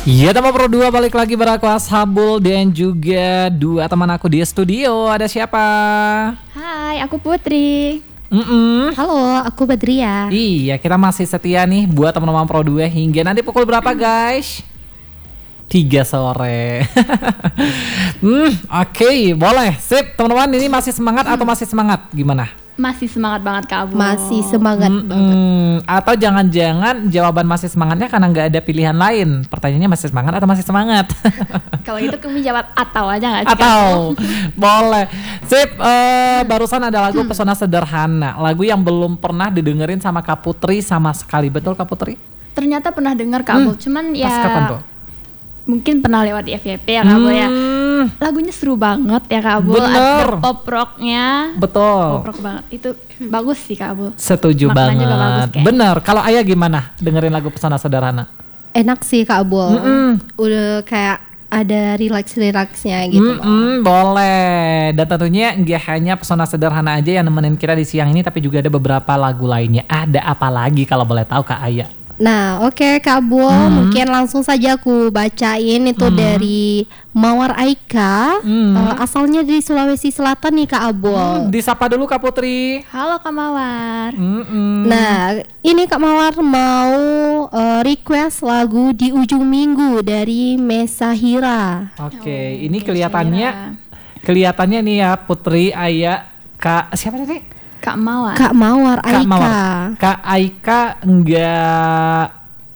Ya teman Pro 2 balik lagi bareng aku Ashabul dan juga dua teman aku di studio. Ada siapa? Hai, aku Putri. Halo, aku Badria. Iya, kita masih setia nih buat teman-teman Pro 2 hingga nanti pukul berapa guys? 3 sore. Oke, boleh. Sip, teman-teman, ini masih semangat atau masih semangat? Gimana? Masih semangat banget Kak Abu. Masih semangat banget. Atau jangan-jangan jawaban masih semangatnya karena nggak ada pilihan lain. Pertanyaannya masih semangat atau masih semangat? Kalau gitu kami jawab atau aja nggak sih? Atau boleh. Sip, barusan ada lagu Pesona Sederhana. Lagu yang belum pernah didengerin sama Kak Putri sama sekali. Betul Kak Putri? Ternyata pernah dengar Kak Abu, cuman ya Pas kapan tuh? mungkin pernah lewat di FYP ya Kak Abu ya. Lagunya seru banget ya Kak Abu. Bener. Ada pop rocknya. Betul. Pop rock banget. Itu bagus sih Kak Abu. Setuju Maknanya banget. juga bagus, kayaknya. Bener. Kalau Ayah gimana dengerin lagu Pesona Sederhana? Enak sih Kak Abul. Udah kayak ada relax-relaxnya gitu loh. Boleh. Dan tentunya nggak hanya Pesona Sederhana aja yang nemenin kita di siang ini, tapi juga ada beberapa lagu lainnya. Ada apa lagi kalau boleh tahu Kak Ayah? Nah, oke Kak Abul, mungkin langsung saja aku bacain itu dari Mawar Aika. Asalnya dari Sulawesi Selatan nih Kak Abul. Disapa dulu Kak Putri. Halo Kak Mawar. Nah, ini Kak Mawar mau request lagu Di Ujung Minggu dari Mesahira. Oke, ini kelihatannya nih ya Putri, Ayah, Kak siapa tadi? Kak Mawar. Kak Mawar Aika. Kak Mawar. Kak Aika enggak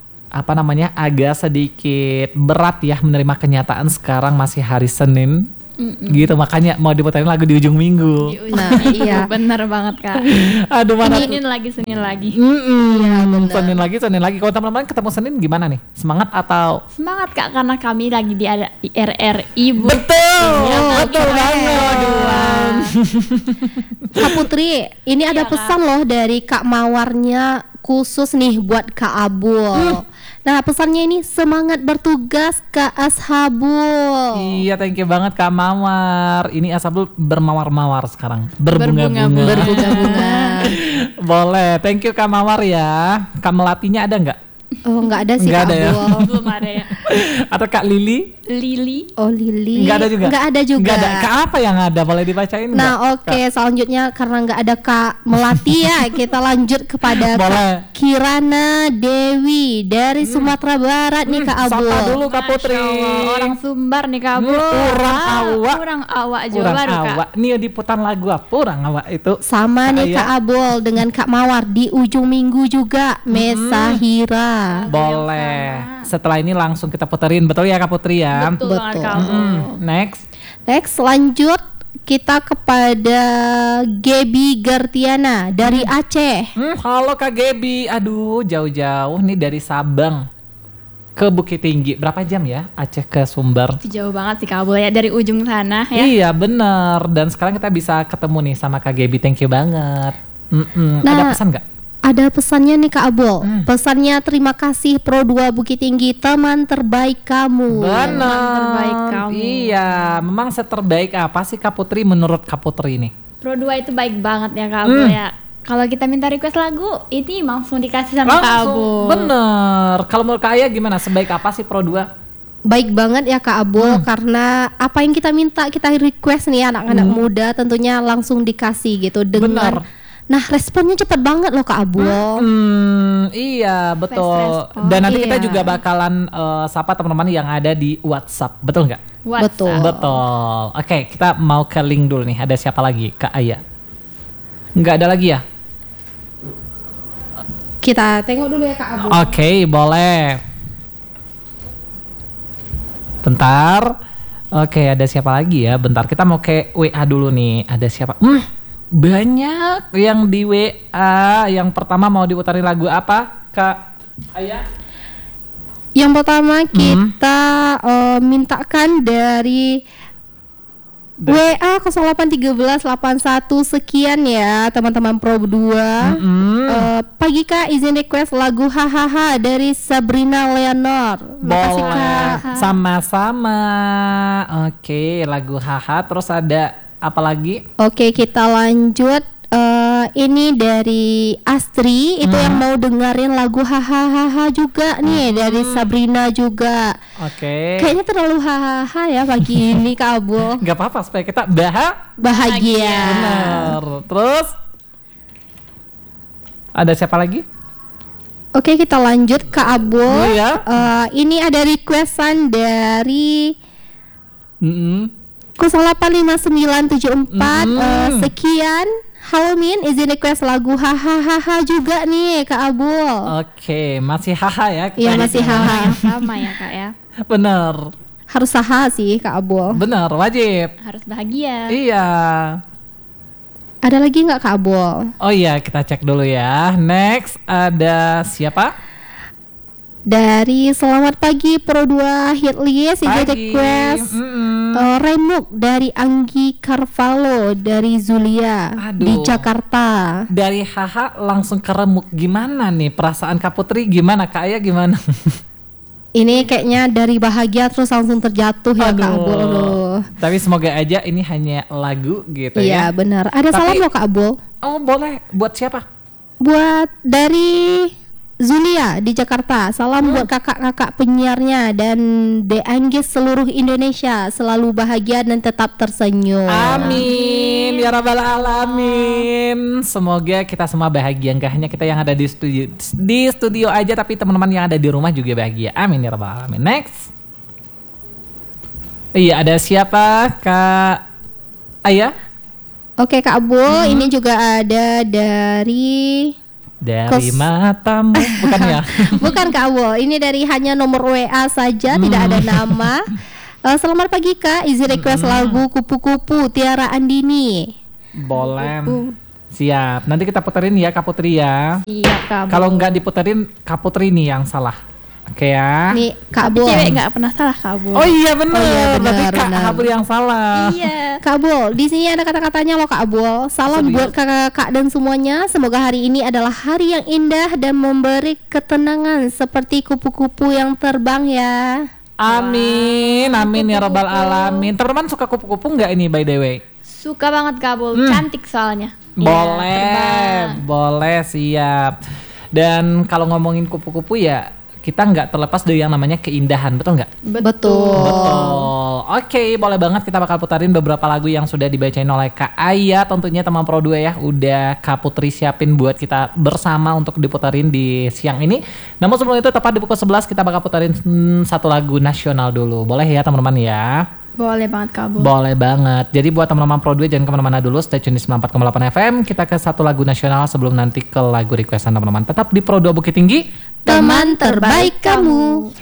agak sedikit berat ya menerima kenyataan sekarang masih hari Senin. Gitu, makanya mau diputerin lagu di ujung minggu. Nah, iya bener banget Kak. Aduh, mana Senin lagi. Iya, bener. Senin lagi. Kalau teman-teman ketemu Senin gimana nih? Semangat atau? Semangat Kak, karena kami lagi di RRI Bu. Betul, Iya, betul banget. Kak Putri, ini ada Iya, Kak. pesan loh dari Kak Mawarnya khusus nih buat Kak Abul. Nah, pesannya ini semangat bertugas Kak Ashabul. Iya, thank you banget Kak Mawar. Ini Ashabul bermawar-mawar sekarang. Berbunga-bunga. Berbunga-bunga. Boleh, thank you Kak Mawar ya. Kak Melatinya ada nggak? Oh, nggak ada sih Nggak Kak ada ya? Abul. Belum ada ya. Atau Kak Lili? Lili. Oh, Lili. Nggak ada juga? Nggak ada juga. Nggak ada. Kak apa yang ada? Boleh dibacain nggak? Nah, oke, selanjutnya karena nggak ada Kak Melati ya, kita lanjut kepada Boleh. Kak Kirana Dewi dari Sumatera Barat nih Kak Abul. Sapa dulu Kak Putri. Masya Allah, orang Sumbar nih Kak Bu. Urang awak. Jawa Barat Kak. awak. Nih diputar lagu apa? Urang awak itu. Sama nih Kayak- Kak Abul dengan Kak Mawar di ujung minggu juga Mesahira. Boleh. Setelah ini langsung kita puterin, betul ya Kak Putri ya? Betul banget Betul. Kak Bu. Next. Next lanjut kita kepada Gebi Gertiana dari Aceh. Halo Kak Gebi. Aduh, jauh-jauh nih dari Sabang ke Bukit Tinggi. Berapa jam ya Aceh ke Sumbar? Itu jauh banget sih Kak Bu ya, dari ujung sana ya. Iya bener. Dan sekarang kita bisa ketemu nih sama Kak Gebi. Thank you banget. Ada Nah, pesan nggak? ada pesannya nih Kak Abul. Pesannya terima kasih Pro 2 Bukit Tinggi, teman terbaik kamu. Benar. terbaik kamu. Iya, memang seterbaik apa sih Kak Putri menurut Kak Putri ini? Pro 2 itu baik banget ya Kak Bu ya. Kalau kita minta request lagu, ini langsung dikasih sama Kak Bu. Bener. Kalau menurut Kak Aya gimana? Sebaik apa sih Pro 2? Baik banget ya Kak Abul, karena apa yang kita minta, kita request nih anak-anak muda tentunya langsung dikasih gitu dengan. Benar. Nah, responnya cepat banget loh Kak Abul. Iya betul. respon. Dan nanti kita Iya. juga bakalan sapa teman-teman yang ada di WhatsApp, betul nggak? Betul. Betul. Oke, kita mau ke link dulu nih. Ada siapa lagi? Kak Aya? Nggak ada lagi ya? Kita tengok dulu ya Kak Abul. Oke, boleh. Bentar. Oke, ada siapa lagi ya? Bentar, kita mau ke WA dulu nih. Ada siapa? Banyak yang di WA. Yang pertama mau diputarin lagu apa? Kak Aya? Yang pertama kita mintakan dari WA 081381 sekian ya teman-teman Pro 2. Pagi Kak, izin request lagu Hahaha dari Sabrina Leonor. Makasih Kak. Boleh. Sama-sama. Oke, lagu Haha. Terus ada apa lagi? Oke, kita lanjut ini dari Astri itu yang mau dengerin lagu hahaha juga nih dari Sabrina juga. Oke. Kayaknya terlalu hahaha ya pagi ini Kak Abul. Gak apa-apa supaya kita Bahagia. benar. Terus ada siapa lagi? Oke, kita lanjut Kak Abul. Oh, ya. Ini ada requestan dari Mm-mm. 085974 sekian. Halo Min, izin request lagu hahaha juga nih Kak Abul. Oke, masih haha ya. Iya, masih haha. Sama ya kak ya. Bener, Harus haha sih Kak Abul. bener, wajib. Harus bahagia. Iya. Ada lagi nggak Kak Abul? Oh iya, kita cek dulu ya. Next ada siapa? Dari Selamat Pagi Pro 2 Hitlist izin Pagi. request Mm-mm. Remuk dari Anggi Carvalho dari Zulia Aduh. di Jakarta. Dari haha langsung ke remuk. Gimana nih perasaan Kak Putri? Gimana Kak Aya gimana? Ini kayaknya dari bahagia terus langsung terjatuh ya Kak Abul. Aduh. Tapi semoga aja ini hanya lagu gitu Iya ya. benar. Ada Tapi- salam loh Kak Abul. Oh boleh. Buat siapa? Buat dari Zulia di Jakarta. Salam buat kakak-kakak penyiarnya dan De Anggis seluruh Indonesia. Selalu bahagia dan tetap tersenyum. Amin ya rabbal alamin. Semoga kita semua bahagia. Gak hanya kita yang ada di studio aja, tapi teman-teman yang ada di rumah juga bahagia. Amin ya rabbal alamin. Next. Iya, ada siapa Kak Aya? Oke Kak Abul, ini juga ada dari Dari matamu, bukan ya? bukan Kak Abul, ini dari hanya nomor WA saja, tidak ada nama. Selamat pagi Kak, izin request lagu Kupu-Kupu Tiara Andini. Boleh. Siap. Nanti kita puterin ya Kak Putri ya. Siap kak Abul. Kalau nggak diputerin Kak Putri nih yang salah. Oke ya. Nih Kak Tapi Abul. cewek nggak pernah salah kak Abul. Oh iya benar. Oh iya, benar, Berarti Kak benar. Abul yang salah. Iya. Kak Abul, di sini ada kata-katanya loh Kak Abul. Salam Serius? buat kakak-kakak dan semuanya. Semoga hari ini adalah hari yang indah dan memberi ketenangan seperti kupu-kupu yang terbang ya. Amin, amin ya rabbal alamin. Teman-teman suka kupu-kupu nggak ini by the way? Suka banget kak Abul. Cantik soalnya. Iya, Boleh, terbang. boleh siap. Dan kalau ngomongin kupu-kupu ya kita nggak terlepas dari yang namanya keindahan, betul nggak? Betul. Betul. Oke, boleh banget kita bakal putarin beberapa lagu yang sudah dibacain oleh Kak Aya. Tentunya teman Pro 2 ya, udah Kak Putri siapin buat kita bersama untuk diputarin di siang ini. Namun sebelum itu tepat di pukul 11 kita bakal putarin satu lagu nasional dulu. Boleh ya teman-teman ya? Boleh banget kak Abul. Boleh banget. Jadi buat teman-teman Pro 2 jangan kemana-mana dulu. Stay tune di 94,8 FM. Kita ke satu lagu nasional sebelum nanti ke lagu requestan teman-teman. Tetap di Pro 2 Bukit Tinggi. Teman terbaik kamu.